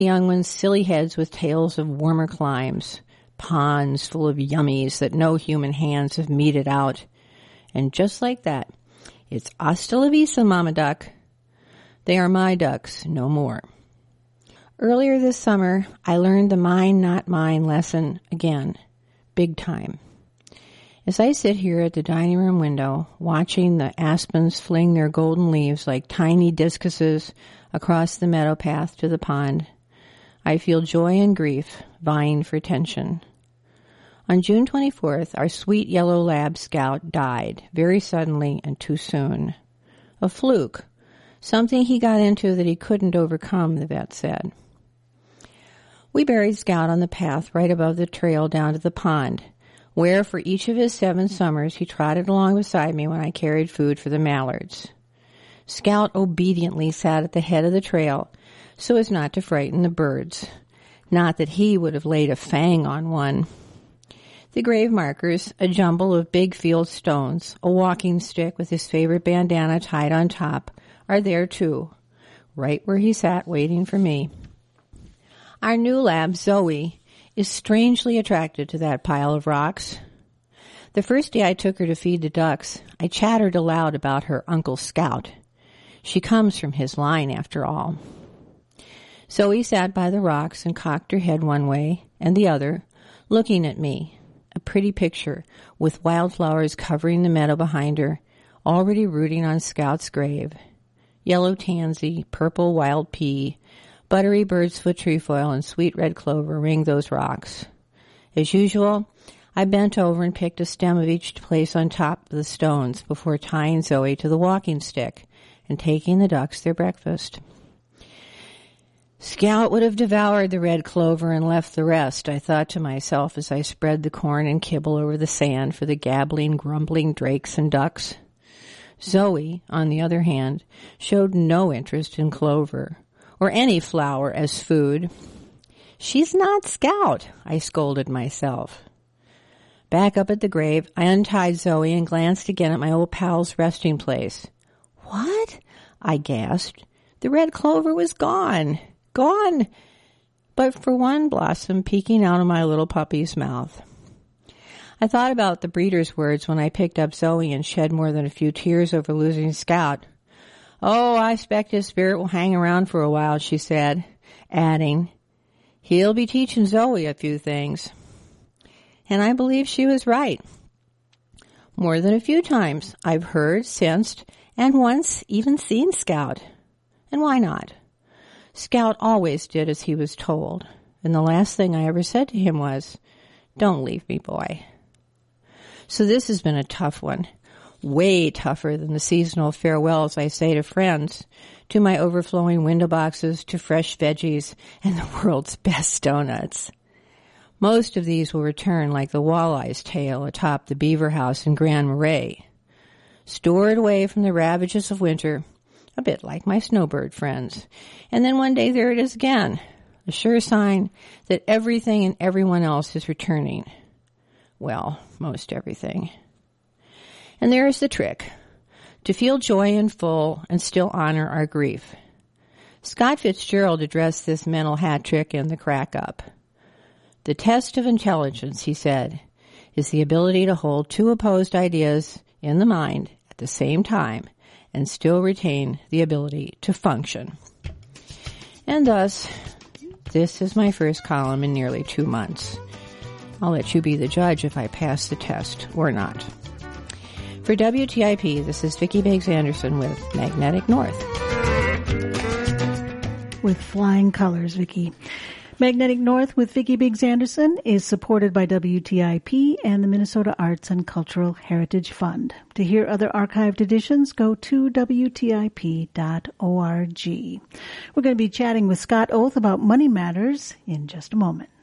young ones silly heads with tales of warmer climes, ponds full of yummies that no human hands have meted out. And just like that, it's hasta la vista, Mama Duck. They are my ducks, no more. Earlier this summer, I learned the mine, not mine lesson again, big time. As I sit here at the dining room window, watching the aspens fling their golden leaves like tiny discuses across the meadow path to the pond, I feel joy and grief vying for attention. On June 24th, our sweet yellow lab Scout died very suddenly and too soon. A fluke, something he got into that he couldn't overcome, the vet said. We buried Scout on the path right above the trail down to the pond, where for each of his 7 summers he trotted along beside me when I carried food for the mallards. Scout obediently sat at the head of the trail so as not to frighten the birds. Not that he would have laid a fang on one. The grave markers, a jumble of big field stones, a walking stick with his favorite bandana tied on top, are there too, right where he sat waiting for me. Our new lab, Zoe, is strangely attracted to that pile of rocks. The first day I took her to feed the ducks, I chattered aloud about her Uncle Scout. She comes from his line, after all. Zoe sat by the rocks and cocked her head one way and the other, looking at me, a pretty picture with wildflowers covering the meadow behind her, already rooting on Scout's grave. Yellow tansy, purple wild pea, buttery bird's foot trefoil, and sweet red clover ring those rocks. As usual, I bent over and picked a stem of each to place on top of the stones before tying Zoe to the walking stick and taking the ducks their breakfast. Scout would have devoured the red clover and left the rest, I thought to myself as I spread the corn and kibble over the sand for the gabbling, grumbling drakes and ducks. Zoe, on the other hand, showed no interest in clover or any flower as food. She's not Scout, I scolded myself. Back up at the grave, I untied Zoe and glanced again at my old pal's resting place. What? I gasped. The red clover was gone. Gone, but for one blossom peeking out of my little puppy's mouth. I thought about the breeder's words when I picked up Zoe and shed more than a few tears over losing Scout. Oh, I expect his spirit will hang around for a while, she said, adding, he'll be teaching Zoe a few things. And I believe she was right. More than a few times I've heard, sensed, and once even seen Scout. And why not? Scout always did as he was told, and the last thing I ever said to him was, don't leave me, boy. So this has been a tough one, way tougher than the seasonal farewells I say to friends, to my overflowing window boxes, to fresh veggies, and the world's best donuts. Most of these will return like the walleye's tail atop the beaver house in Grand Marais, stored away from the ravages of winter, a bit like my snowbird friends. And then one day there it is again, a sure sign that everything and everyone else is returning. Well, most everything. And there is the trick, to feel joy and full and still honor our grief. Scott Fitzgerald addressed this mental hat trick in The Crack Up. The test of intelligence, he said, is the ability to hold two opposed ideas in the mind at the same time and still retain the ability to function. And thus, this is my first column in nearly 2 months. I'll let you be the judge if I pass the test or not. For WTIP, this is Vicki Biggs Anderson with Magnetic North. With flying colors, Vicki. Magnetic North with Vicki Biggs Anderson is supported by WTIP and the Minnesota Arts and Cultural Heritage Fund. To hear other archived editions, go to WTIP.org. We're going to be chatting with Scott Oath about money matters in just a moment.